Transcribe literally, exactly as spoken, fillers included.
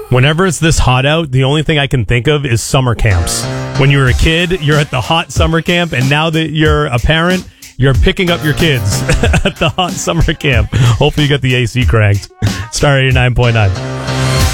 Whenever it's this hot out, the only thing I can think of is summer camps. When you were a kid, you're at the hot summer camp, and now that you're a parent, you're picking up your kids at the hot summer camp. Hopefully you got the A C cranked. Star eighty-nine point nine.